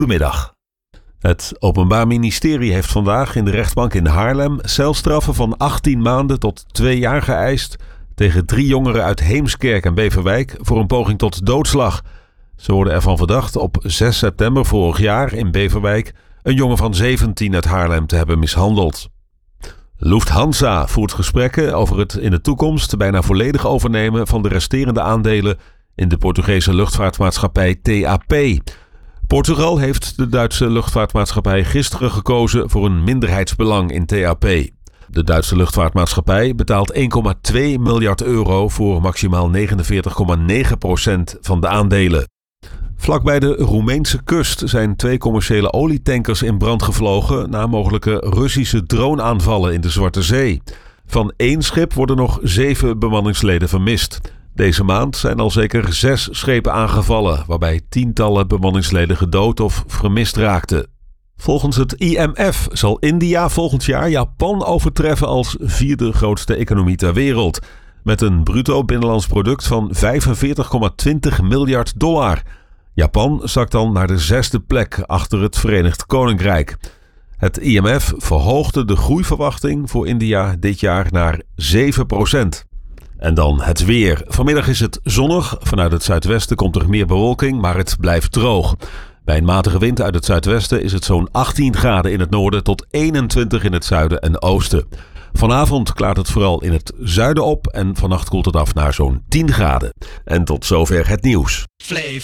Goedemiddag. Het Openbaar Ministerie heeft vandaag in de rechtbank in Haarlem celstraffen van 18 maanden tot 2 jaar geëist tegen 3 jongeren uit Heemskerk en Beverwijk voor een poging tot doodslag. Ze worden ervan verdacht op 6 september vorig jaar in Beverwijk een jongen van 17 uit Haarlem te hebben mishandeld. Lufthansa voert gesprekken over het in de toekomst bijna volledig overnemen van de resterende aandelen in de Portugese luchtvaartmaatschappij TAP. Portugal heeft de Duitse luchtvaartmaatschappij gisteren gekozen voor een minderheidsbelang in TAP. De Duitse luchtvaartmaatschappij betaalt 1,2 miljard euro voor maximaal 49,9% van de aandelen. Vlakbij de Roemeense kust zijn 2 commerciële olietankers in brand gevlogen na mogelijke Russische droneaanvallen in de Zwarte Zee. Van 1 schip worden nog 7 bemanningsleden vermist. Deze maand zijn al zeker 6 schepen aangevallen, waarbij tientallen bemanningsleden gedood of vermist raakten. Volgens het IMF zal India volgend jaar Japan overtreffen als 4e grootste economie ter wereld, met een bruto binnenlands product van $45,20 miljard. Japan zakt dan naar de 6e plek achter het Verenigd Koninkrijk. Het IMF verhoogde de groeiverwachting voor India dit jaar naar 7%. En dan het weer. Vanmiddag is het zonnig. Vanuit het zuidwesten komt er meer bewolking, maar het blijft droog. Bij een matige wind uit het zuidwesten is het zo'n 18 graden in het noorden tot 21 in het zuiden en oosten. Vanavond klaart het vooral in het zuiden op en vannacht koelt het af naar zo'n 10 graden. En tot zover het nieuws.